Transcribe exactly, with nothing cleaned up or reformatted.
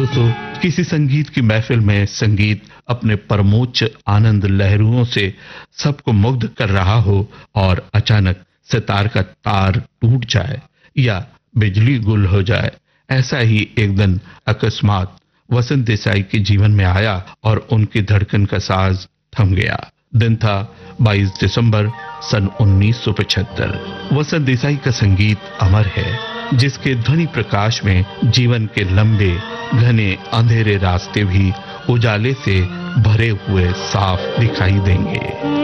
दोस्तों, किसी संगीत की महफिल में संगीत अपने परमोच्च आनंद लहरों से सबको मुग्ध कर रहा हो और अचानक सितार का तार टूट जाए या बिजली गुल हो जाए, ऐसा ही एक दिन अकस्मात वसंत देसाई के जीवन में आया और उनकी धड़कन का साज थम गया। दिन था बाईस दिसंबर सन उन्नीस सौ पचहत्तर। वसंत देसाई का संगीत अमर है, जिसके ध्वनि प्रकाश में जीवन के लंबे घने अंधेरे रास्ते भी उजाले से भरे हुए साफ दिखाई देंगे।